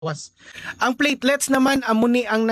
was. Ang platelets naman amo ni ang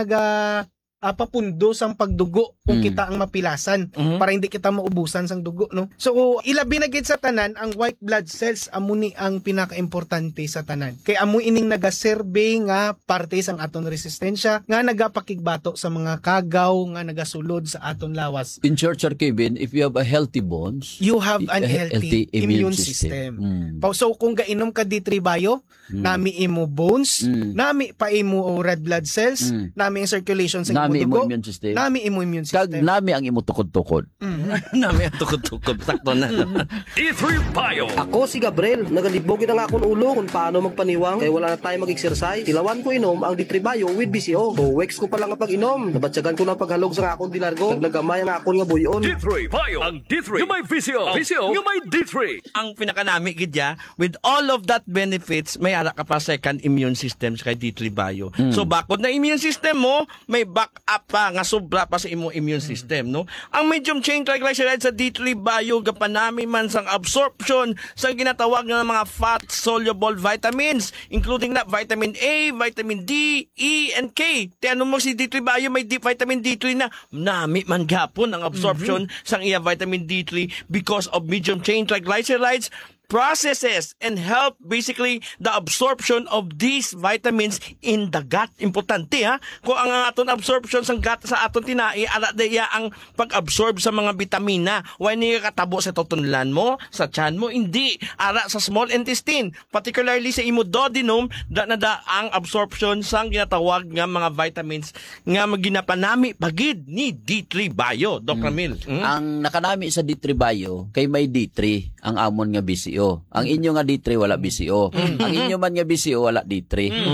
papundo sang pagdugo kung kita ang mapilasan para hindi kita maubusan sang dugo, no? So ilabi na gid sa tanan ang white blood cells amo ni ang pinakaimportante sa tanan. Kay amo ining nagaserbe nga parte sang aton resistensya nga nagapakigbato sa mga kagaw nga nagasulod sa aton lawas. In short, Sir Kevin, if you have a healthy bones, You have an healthy immune system. So kung gainom ka D3 Bio, nami imo bones, nami pa imo red blood cells, nami ang circulation sa nami dugo, imo immune system. nami imo immune Kag system. nami ang imo tukod-tukod. Nami ang tukod-tukod. Sakto na. D3 Bio. Ako si Gabriel, nagalibog na nga akong ulo kung paano magpaniwang kaya wala na tayo mag-exercise. Tilawan ko inom ang D3 Bio with BCO. So weeks ko pa lang ang pag-inom. Nabatsagan ko na paghalog sa akong dilargo. Nagnagamay ang akong nga buyon. D3 Bio. Ang D3 yung may VCO. VCO yung may D3. Ang pinakanami gidya, with all of that benefits, may ara ka pa second immune system sa kay D3 Bio. So bakod na immune system mo, may backup pa nga sobra pa sa imong immune system, no? Ang medium chain triglycerides sa D3 Bio gapanami man sang absorption sa ginatawag nga mga fat soluble vitamins, including na vitamin A, vitamin D, E, and K. Tiano mo si D3 Bio may vitamin D3 na nami man gapon ang absorption sang iya vitamin D3 because of medium chain triglycerides processes and help basically the absorption of these vitamins in the gut. Importante ha. Kung ang aton absorption sa gut sa aton tinai, ara daya ang pag-absorb sa mga bitamina. Why niya katabo sa tutunlan mo, sa tiyan mo? Hindi. Ara sa small intestine. Particularly sa imo duodenum, da ang absorption sa ginatawag nga mga vitamins nga maginapanami pagid ni D3 Bio. Doc Ramil. Ang nakanami sa D3 Bio, kay may D3, ang amon nga BCO. Ang inyo nga D3 wala BCO. Ang inyo man nga BCO wala D3.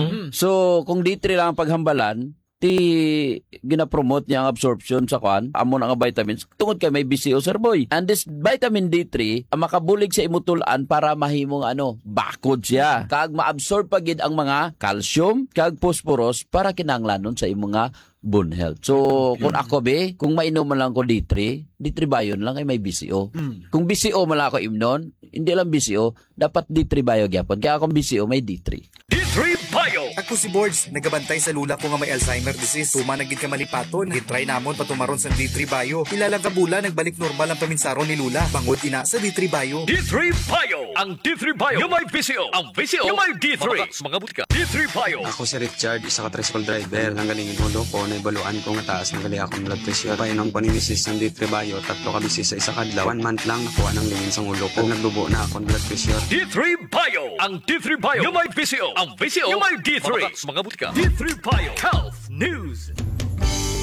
So kung D3 lang ang paghambalan, ti gina-promote niya ang absorption sa kwan, amon ang vitamins tungod kay may BCO, sir boy. And this vitamin D3 ang makabulig sa imutulan para mahimong bakod siya. Kag ma-absorb pagid ang mga calcium kag phosphorus para kinahanglanon sa imong nga bone health. So, kung ako kung mainom man lang ko D3 Bio lang ay may BCO. Kung BCO man lang ako imnon, hindi lang BCO, dapat D3 Bio gyapon. Kaya kung BCO may D3. D3 Bio. Ako si Boards, nagabantay sa lula ko nga may Alzheimer disease. Tuma nagid ka malipaton, gitry namon patumaron sa D3 Bio. Ilalang kabula nagbalik normal ang paminsaron ni lula. Bangod ina sa D3 Bio. D3 Bio. Ang D3 Bio yung may VCO. Ang VCO yung may D3. Mga butika. D3 Bio. Ako si Richard, isa ka tricycle driver. Nanggalingin ulo ko, naibaluan ko nga taas ng gali akong blood pressure. Painom ko ni Mrs. ng D3 Bio, 3 ka bisis sa isa kadlaw. 1 month lang nakuha ng lingin sa ulo ko. Nagdubo na akong blood pressure. D3 Bio. Ang D3 Bio yung may VCO. Ang VCO yung may D3. Mga butika. D3 Bio. Health News.